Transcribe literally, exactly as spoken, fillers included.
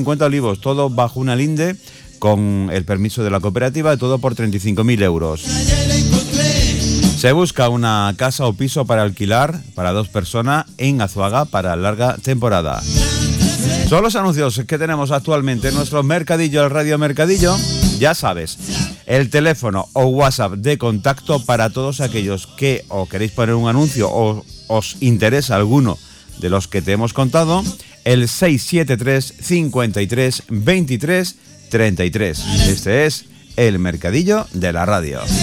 cincuenta olivos, todo bajo una linde, con el permiso de la cooperativa, todo por treinta y cinco mil euros. Se busca una casa o piso para alquilar para dos personas en Azuaga para larga temporada. Son los anuncios que tenemos actualmente en nuestro mercadillo, el Radio Mercadillo. Ya sabes, el teléfono o WhatsApp de contacto para todos aquellos que o queréis poner un anuncio o os interesa alguno de los que te hemos contado, el seis siete tres, cincuenta y tres, veintitrés, treinta y tres. Este es el Mercadillo de la Radio.